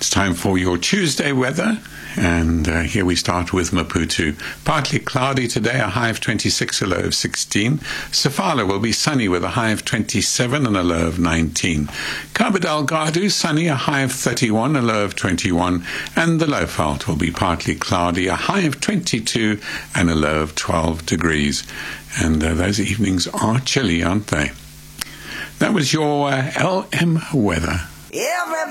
It's time for your Tuesday weather, and here we start with Maputo. Partly cloudy today, a high of 26, a low of 16. Sofala will be sunny with a high of 27 and a low of 19. Cabo Delgado, sunny, a high of 31, a low of 21. And the Lowveld will be partly cloudy, a high of 22 and a low of 12 degrees. And those evenings are chilly, aren't they? That was your LM weather. Everybody